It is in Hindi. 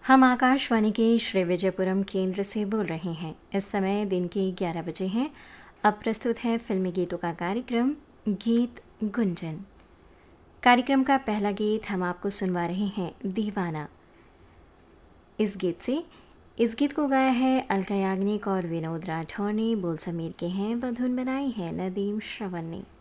हम आकाशवाणी के श्री विजयपुरम केंद्र से बोल रहे हैं। इस समय दिन के 11 बजे हैं। अब प्रस्तुत है फिल्मी गीतों का कार्यक्रम गीत गुंजन। कार्यक्रम का पहला गीत हम आपको सुनवा रहे हैं दीवाना। इस गीत को गाया है अलका याग्निक और विनोद राठौर ने। बोल समीर के हैं, बधुन बनाई है नदीम श्रवण ने।